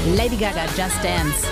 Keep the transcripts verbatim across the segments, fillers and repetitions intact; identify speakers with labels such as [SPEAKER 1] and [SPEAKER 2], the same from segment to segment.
[SPEAKER 1] Lady Gaga, Just Dance.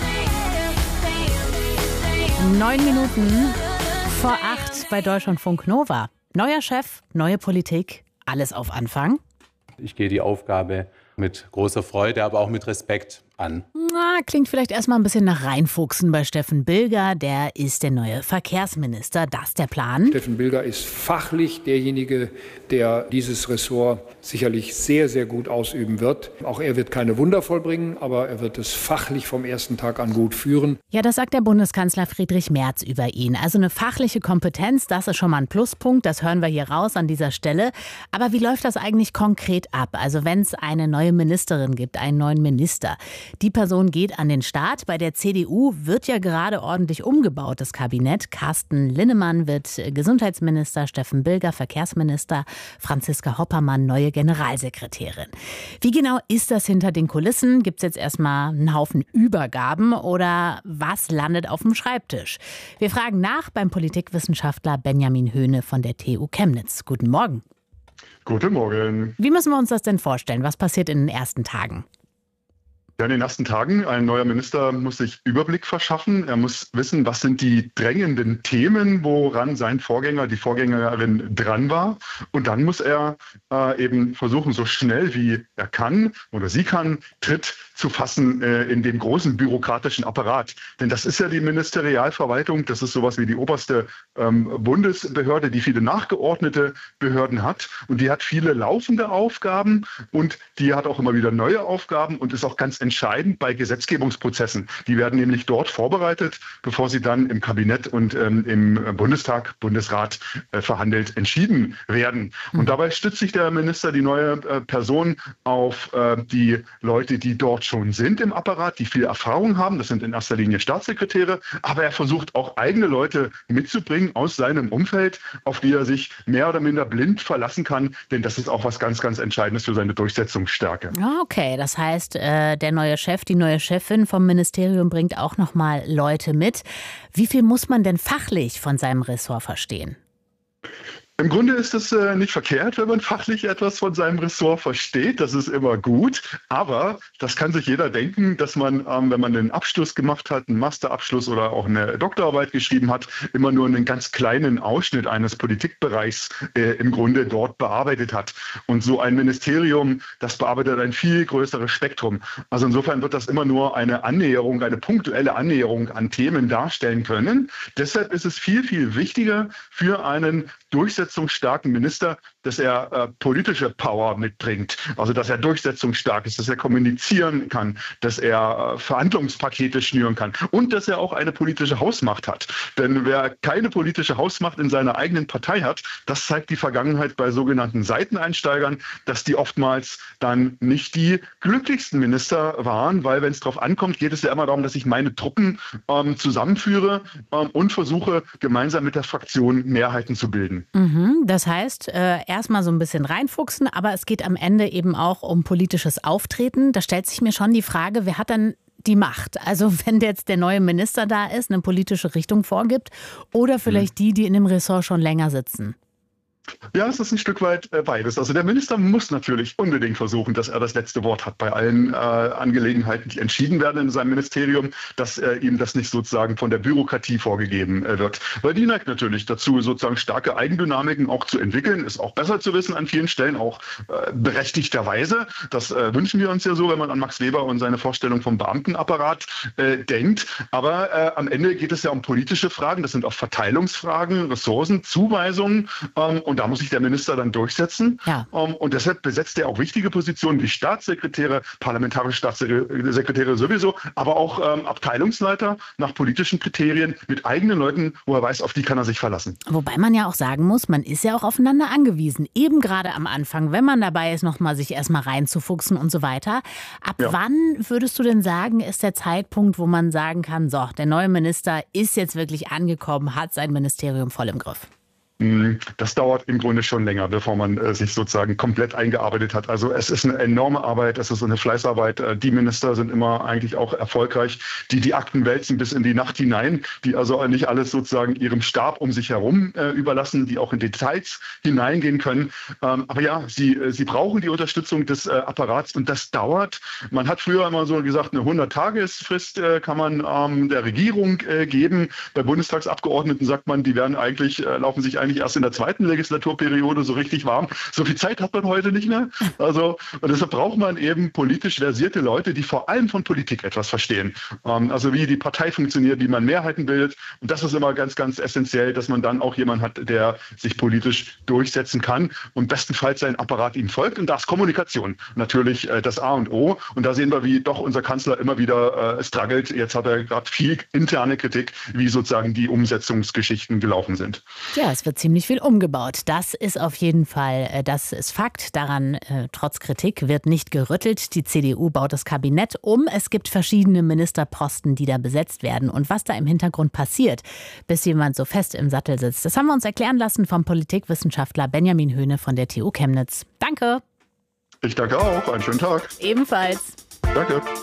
[SPEAKER 1] Neun Minuten vor acht bei Deutschlandfunk Nova. Neuer Chef, neue Politik, alles auf Anfang.
[SPEAKER 2] Ich gehe die Aufgabe mit großer Freude, aber auch mit Respekt an.
[SPEAKER 1] Na, klingt vielleicht erstmal ein bisschen nach Reinfuchsen bei Steffen Bilger. Der ist der neue Verkehrsminister. Das ist der Plan.
[SPEAKER 3] Steffen Bilger ist fachlich derjenige, der dieses Ressort sicherlich sehr, sehr gut ausüben wird. Auch er wird keine Wunder vollbringen, aber er wird es fachlich vom ersten Tag an gut führen.
[SPEAKER 1] Ja, das sagt der Bundeskanzler Friedrich Merz über ihn. Also eine fachliche Kompetenz, das ist schon mal ein Pluspunkt. Das hören wir hier raus an dieser Stelle. Aber wie läuft das eigentlich konkret ab? Also wenn es eine neue Ministerin gibt, einen neuen Minister. Die Person geht an den Start. Bei der C D U wird ja gerade ordentlich umgebaut, das Kabinett. Carsten Linnemann wird Gesundheitsminister, Steffen Bilger Verkehrsminister, Franziska Hoppermann neue Generalsekretärin. Wie genau ist das hinter den Kulissen? Gibt es jetzt erstmal einen Haufen Übergaben oder was landet auf dem Schreibtisch? Wir fragen nach beim Politikwissenschaftler Benjamin Höhne von der T U Chemnitz. Guten Morgen.
[SPEAKER 4] Guten Morgen.
[SPEAKER 1] Wie müssen wir uns das denn vorstellen? Was passiert in den ersten Tagen?
[SPEAKER 4] Ja, in den ersten Tagen, ein neuer Minister muss sich Überblick verschaffen. Er muss wissen, was sind die drängenden Themen, woran sein Vorgänger, die Vorgängerin dran war. Und dann muss er äh, eben versuchen, so schnell wie er kann oder sie kann, Tritt zu fassen äh, in dem großen bürokratischen Apparat. Denn das ist ja die Ministerialverwaltung, das ist sowas wie die oberste ähm, Bundesbehörde, die viele nachgeordnete Behörden hat. Und die hat viele laufende Aufgaben und die hat auch immer wieder neue Aufgaben und ist auch ganz entscheidend bei Gesetzgebungsprozessen. Die werden nämlich dort vorbereitet, bevor sie dann im Kabinett und ähm, im Bundestag, Bundesrat äh, verhandelt, entschieden werden. Und mhm. dabei stützt sich der Minister, die neue äh, Person, auf äh, die Leute, die dort schon sind im Apparat, die viel Erfahrung haben. Das sind in erster Linie Staatssekretäre. Aber er versucht auch eigene Leute mitzubringen aus seinem Umfeld, auf die er sich mehr oder minder blind verlassen kann. Denn das ist auch was ganz, ganz Entscheidendes für seine Durchsetzungsstärke.
[SPEAKER 1] Okay, das heißt, äh, der neue Chef, die neue Chefin vom Ministerium bringt auch noch mal Leute mit. Wie viel muss man denn fachlich von seinem Ressort verstehen?
[SPEAKER 4] Im Grunde ist es äh, nicht verkehrt, wenn man fachlich etwas von seinem Ressort versteht. Das ist immer gut. Aber das kann sich jeder denken, dass man, ähm, wenn man einen Abschluss gemacht hat, einen Masterabschluss oder auch eine Doktorarbeit geschrieben hat, immer nur einen ganz kleinen Ausschnitt eines Politikbereichs äh, im Grunde dort bearbeitet hat. Und so ein Ministerium, das bearbeitet ein viel größeres Spektrum. Also insofern wird das immer nur eine Annäherung, eine punktuelle Annäherung an Themen darstellen können. Deshalb ist es viel, viel wichtiger für einen durchsetzungsstarken Minister, dass er äh, politische Power mitbringt, also dass er durchsetzungsstark ist, dass er kommunizieren kann, dass er äh, Verhandlungspakete schnüren kann und dass er auch eine politische Hausmacht hat. Denn wer keine politische Hausmacht in seiner eigenen Partei hat, das zeigt die Vergangenheit bei sogenannten Seiteneinsteigern, dass die oftmals dann nicht die glücklichsten Minister waren, weil wenn es drauf ankommt, geht es ja immer darum, dass ich meine Truppen ähm, zusammenführe ähm, und versuche, gemeinsam mit der Fraktion Mehrheiten zu bilden.
[SPEAKER 1] Mhm, das heißt, äh, erstmal so ein bisschen reinfuchsen, aber es geht am Ende eben auch um politisches Auftreten. Da stellt sich mir schon die Frage, wer hat dann die Macht? Also wenn jetzt der neue Minister da ist, eine politische Richtung vorgibt oder vielleicht die, die in dem Ressort schon länger sitzen?
[SPEAKER 4] Ja, es ist ein Stück weit äh, beides. Also der Minister muss natürlich unbedingt versuchen, dass er das letzte Wort hat bei allen äh, Angelegenheiten, die entschieden werden in seinem Ministerium, dass äh, ihm das nicht sozusagen von der Bürokratie vorgegeben äh, wird. Weil die neigt natürlich dazu, sozusagen starke Eigendynamiken auch zu entwickeln. Ist auch besser zu wissen an vielen Stellen, auch äh, berechtigterweise. Das äh, wünschen wir uns ja so, wenn man an Max Weber und seine Vorstellung vom Beamtenapparat äh, denkt. Aber äh, am Ende geht es ja um politische Fragen. Das sind auch Verteilungsfragen, Ressourcen, Zuweisungen ähm, und da muss sich der Minister dann durchsetzen. Ja. Um, und deshalb besetzt er auch wichtige Positionen wie Staatssekretäre, parlamentarische Staatssekretäre sowieso, aber auch ähm, Abteilungsleiter nach politischen Kriterien mit eigenen Leuten, wo er weiß, auf die kann er sich verlassen.
[SPEAKER 1] Wobei man ja auch sagen muss, man ist ja auch aufeinander angewiesen. Eben gerade am Anfang, wenn man dabei ist, nochmal sich erstmal reinzufuchsen und so weiter. Ab ja. wann würdest du denn sagen, ist der Zeitpunkt, wo man sagen kann, so, der neue Minister ist jetzt wirklich angekommen, hat sein Ministerium voll im Griff?
[SPEAKER 4] Das dauert im Grunde schon länger, bevor man sich sozusagen komplett eingearbeitet hat. Also es ist eine enorme Arbeit, es ist eine Fleißarbeit. Die Minister sind immer eigentlich auch erfolgreich, die die Akten wälzen bis in die Nacht hinein, die also nicht alles sozusagen ihrem Stab um sich herum äh, überlassen, die auch in Details hineingehen können. Ähm, aber ja, sie, sie brauchen die Unterstützung des äh, Apparats und das dauert. Man hat früher immer so gesagt, eine hundert-Tagesfrist äh, kann man ähm, der Regierung äh, geben. Bei Bundestagsabgeordneten sagt man, die werden eigentlich, äh, laufen sich eigentlich erst in der zweiten Legislaturperiode so richtig warm. So viel Zeit hat man heute nicht mehr. Also, und deshalb braucht man eben politisch versierte Leute, die vor allem von Politik etwas verstehen. Ähm, also wie die Partei funktioniert, wie man Mehrheiten bildet. Und das ist immer ganz, ganz essentiell, dass man dann auch jemanden hat, der sich politisch durchsetzen kann und bestenfalls sein Apparat ihm folgt. Und da ist Kommunikation natürlich äh, das A und O. Und da sehen wir, wie doch unser Kanzler immer wieder äh, struggelt. Jetzt hat er gerade viel interne Kritik, wie sozusagen die Umsetzungsgeschichten gelaufen sind.
[SPEAKER 1] Ja, es wird ziemlich viel umgebaut. Das ist auf jeden Fall, äh, das ist Fakt. Daran, äh, trotz Kritik, wird nicht gerüttelt. Die C D U baut das Kabinett um. Es gibt verschiedene Ministerposten, die da besetzt werden. Und was da im Hintergrund passiert, bis jemand so fest im Sattel sitzt, das haben wir uns erklären lassen vom Politikwissenschaftler Benjamin Höhne von der T U Chemnitz. Danke.
[SPEAKER 4] Ich danke auch. Einen schönen Tag.
[SPEAKER 1] Ebenfalls.
[SPEAKER 4] Danke.